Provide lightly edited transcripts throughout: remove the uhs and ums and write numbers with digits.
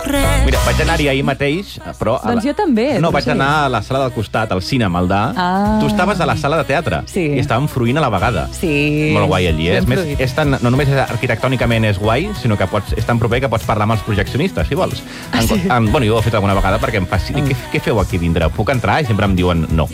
res. Mira, vaig anar-hi ahir mateix, però... Doncs jo també. No, vaig anar a la sala del costat, al cine Maldà. Tu estaves a la sala de teatre. Sí. I estàvem fruint a la vegada. Sí. Molt guai allí. Ben És més, fruit. no només arquitectònicament és guai, sinó que és tan proper que pots parlar amb els projeccionistes, si vols. Sí. Bueno, jo ho he fet alguna vegada perquè em fascina. Què feu aquí dintre? Puc entrar? I sempre em diuen no.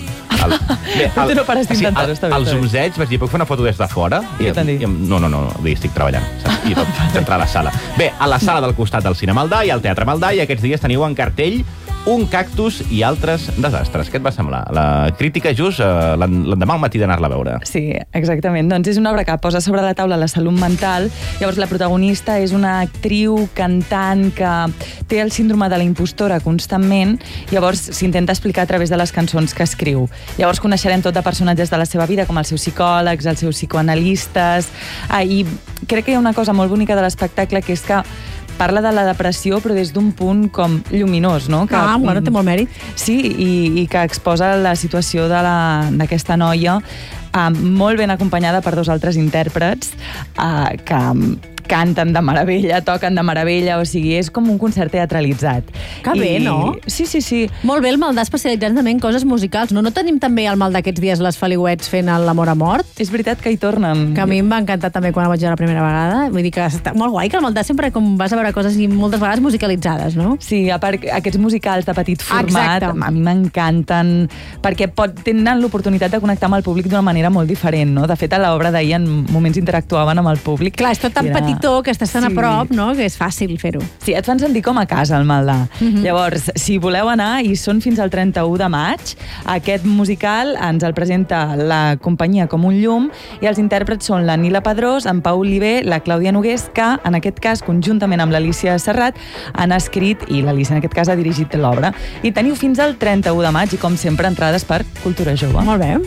Tu no pares d'intentar-ho, està bé. Al zoomeig vaig dir, puc fer una foto des de fora? I què t'han dit? No, estic treballant. Saps? I tot, vaig entrar a la sala. Bé, a la sala del costat del Cine Maldà i al Teatre Maldà, i aquests dies teniu en cartell Un cactus i altres desastres. Què et va semblar? La crítica just l'endemà al matí d'anar-la a veure. Sí, exactament. Doncs és una obra que posa sobre la taula la salut mental. Llavors la protagonista és una actriu, cantant, que té el síndrome de la impostora constantment. Llavors s'intenta explicar a través de les cançons que escriu. Llavors coneixerem tot de personatges de la seva vida, com els seus psicòlegs, els seus psicoanalistes. I crec que hi ha una cosa molt bonica de l'espectacle, que és que parla de la depressió, però des d'un punt com lluminós, no? Que, bueno, té molt mèrit. Sí, i que exposa la situació d'aquesta noia molt ben acompanyada per dos altres intèrprets que canten de meravella, toquen de meravella, o sigui, és com un concert teatralitzat. Que bé, no? Sí. Molt bé, el Maldà especialitzant també en coses musicals. No tenim també el Maldà aquests dies les Feliuets fent l'Amor a Mort? És veritat que hi tornen. Que a mi em va encantar també quan el vaig veure la primera vegada. Vull dir que està molt guai que el Maldà sempre com vas a veure coses i moltes vegades musicalitzades, no? Sí, a part, aquests musicals de petit format, a mi m'encanten, perquè tenen l'oportunitat de connectar amb el públic d'una manera molt diferent, no? De fet, a l'obra d'ahir en moments interactuaven amb el públic. Clar, és tot tan petitó que estàs tan a prop, no? Que és fàcil fer-ho. Sí, et fan sentir com a casa, el Maldà. Llavors, si voleu anar, i són fins al 31 de maig, aquest musical ens el presenta la companyia Com un llum, i els intèrprets són la Nila Pedrós, en Pau Oliver, la Clàudia Nogués, que, en aquest cas, conjuntament amb l'Alícia Serrat, han escrit, i l'Alícia, en aquest cas, ha dirigit l'obra. I teniu fins al 31 de maig, i, com sempre, entrades per Cultura Jove. Molt bé.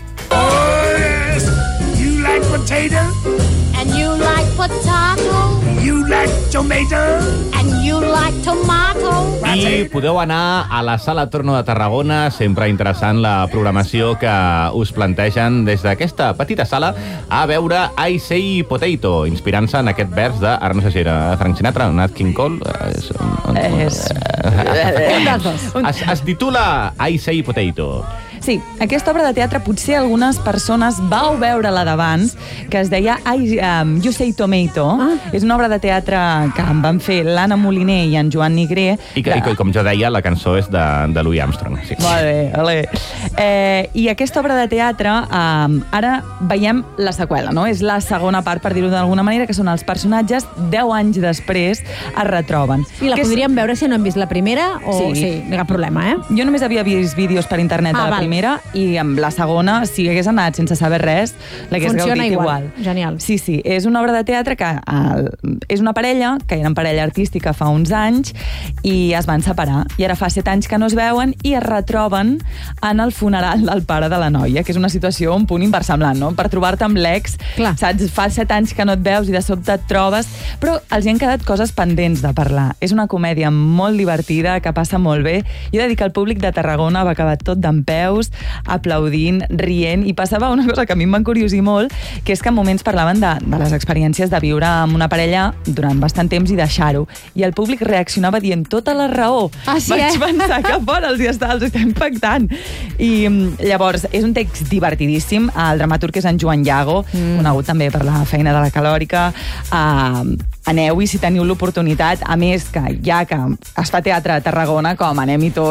You like potato? And you like potato? You like tomato? And you like tomato? I podeu anar a la Sala Torno de Tarragona, sempre interessant la programació que us plantegen des d'aquesta petita sala, a veure I Say Potato, inspirant-se en aquest vers de, ara no sé si era Frank Sinatra, Nat King Cole... Es titula I Say Potato. Sí, aquesta obra de teatre potser algunes persones vau veure-la d'abans, que es deia You Say Tomato. És una obra de teatre que en van fer l'Anna Moliner i en Joan Nigré. I com jo deia, la cançó és de Louis Armstrong. Sí. Molt bé, ole. I aquesta obra de teatre, ara veiem la seqüela, no? És la segona part, per dir-ho d'alguna manera, que són els personatges 10 anys després es retroben. I la podríem veure si no hem vist la primera? Sí, cap problema, eh? Jo només havia vist vídeos per internet de la primera, i amb la segona, si hagués anat sense saber res, l'hagués gaudit igual. Genial. Sí, és una obra de teatre que és una parella, que eren parella artística fa uns anys, i es van separar. I ara fa 7 anys que no es veuen i es retroben en el funeral del pare de la noia, que és una situació un punt inversemblant, no? Per trobar-te amb l'ex, saps? Fa 7 anys que no et veus i de sobte et trobes, però els hi han quedat coses pendents de parlar. És una comèdia molt divertida, que passa molt bé. Jo he de dir que el públic de Tarragona va acabar tot dempeus, aplaudint, rient, i passava una cosa que a mi em va encuriosir molt, que és que en moments parlaven de les experiències de viure amb una parella durant bastant temps i deixar-ho, i el públic reaccionava dient tota la raó. Vaig pensar que fora els està impactant. I llavors, és un text divertidíssim. El dramaturg és en Joan Llago, conegut també per la feina de la Calòrica. Aneu-hi si teniu l'oportunitat. A més, que ja que es fa teatre a Tarragona, com anem-hi tots,